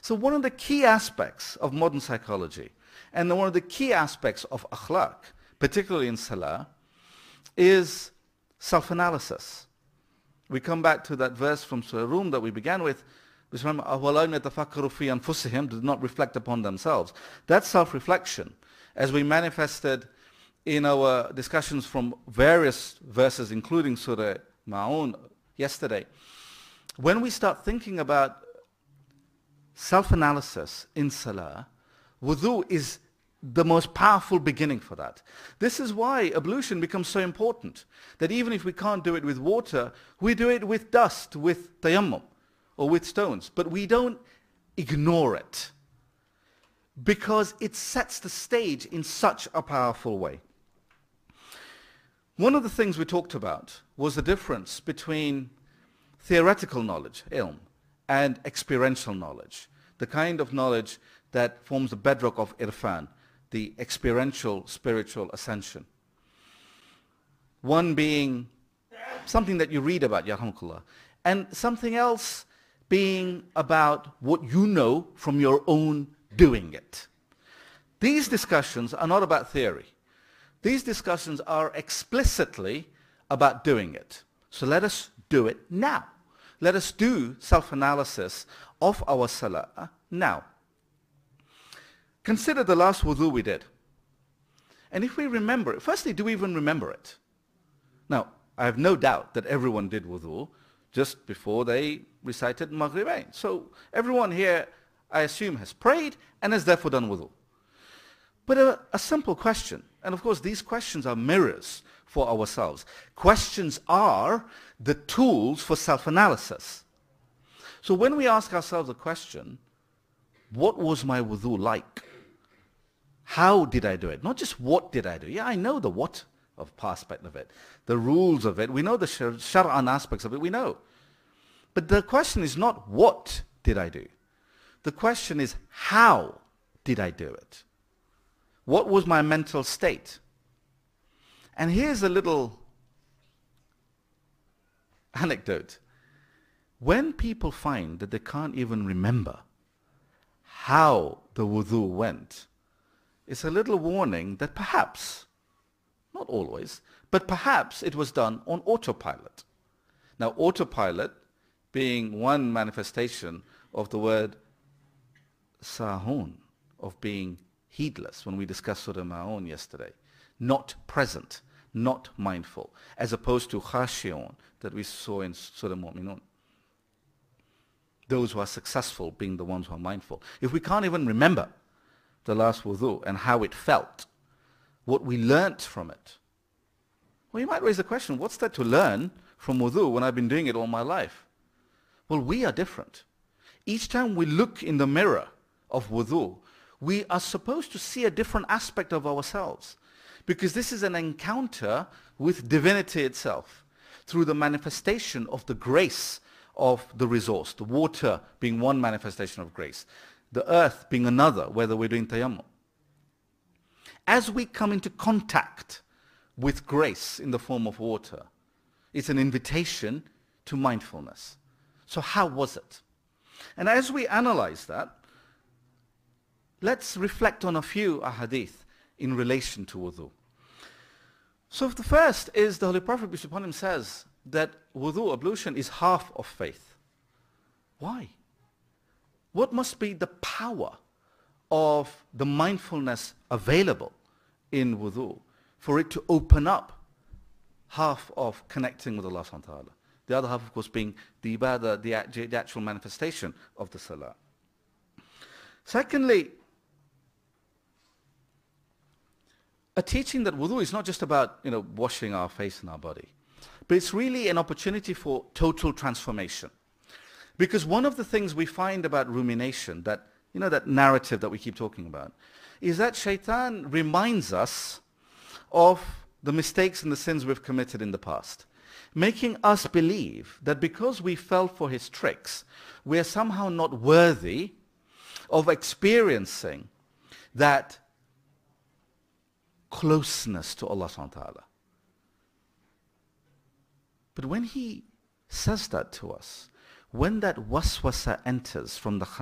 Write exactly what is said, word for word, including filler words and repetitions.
So one of the key aspects of modern psychology, and one of the key aspects of akhlaq, particularly in salah, is self-analysis. We come back to that verse from Surah Rum that we began with, which remember, أَوَلَوْ يَتَفَكَّرُوا فِي أَنفُسِهِمْ, did not reflect upon themselves. That self-reflection, as we manifested in our discussions from various verses, including Surah Ma'un yesterday, when we start thinking about self-analysis in salah, wudu is the most powerful beginning for that. This is why ablution becomes so important, that even if we can't do it with water, we do it with dust, with tayammum, or with stones. But we don't ignore it, because it sets the stage in such a powerful way. One of the things we talked about was the difference between theoretical knowledge, ilm, and experiential knowledge, the kind of knowledge that forms the bedrock of irfan, the experiential spiritual ascension. One being something that you read about, yarhamukallah, and something else being about what you know from your own doing it. These discussions are not about theory. These discussions are explicitly about doing it. So let us do it now. Let us do self-analysis of our salah now. Consider the last wudu we did. And if we remember it, firstly, do we even remember it? Now, I have no doubt that everyone did wudu just before they recited Maghribain. So everyone here, I assume, has prayed and has therefore done wudu. But a, a simple question, and of course these questions are mirrors for ourselves. Questions are the tools for self-analysis. So when we ask ourselves a question, what was my wudu like? How did I do it? Not just what did I do. Yeah, I know the what of aspect of it, the rules of it. We know the shar'an aspects of it, we know. But the question is not what did I do? The question is how did I do it? What was my mental state? And here's a little anecdote. When people find that they can't even remember how the wudu went, it's a little warning that perhaps, not always, but perhaps it was done on autopilot. Now, autopilot being one manifestation of the word sahun, of being heedless, when we discussed Surah Ma'un yesterday, not present, not mindful, as opposed to khashi'un that we saw in Surah Mu'minun. Those who are successful being the ones who are mindful. If we can't even remember the last wudu and how it felt, what we learnt from it, well, you might raise the question, what's there to learn from wudu when I've been doing it all my life? Well, we are different. Each time we look in the mirror of wudu, we are supposed to see a different aspect of ourselves, because this is an encounter with divinity itself through the manifestation of the grace of the resource, the water being one manifestation of grace, the earth being another, whether we're doing tayammum. As we come into contact with grace in the form of water, it's an invitation to mindfulness. So how was it? And as we analyze that, let's reflect on a few ahadith in relation to wudu. So the first is the Holy Prophet, peace be upon him, says that wudu, ablution, is half of faith. Why? What must be the power of the mindfulness available in wudu for it to open up half of connecting with Allah subhanahu wa ta'ala? The other half, of course, being the ibadah, the, the actual manifestation of the salah. Secondly, a teaching that wudu is not just about, you know, washing our face and our body, but it's really an opportunity for total transformation. Because one of the things we find about rumination, that, you know, that narrative that we keep talking about, is that shaitan reminds us of the mistakes and the sins we've committed in the past, making us believe that because we fell for his tricks, we are somehow not worthy of experiencing that closeness to Allah subhanahu wa ta'ala. But when he says that to us, when that waswasa enters from the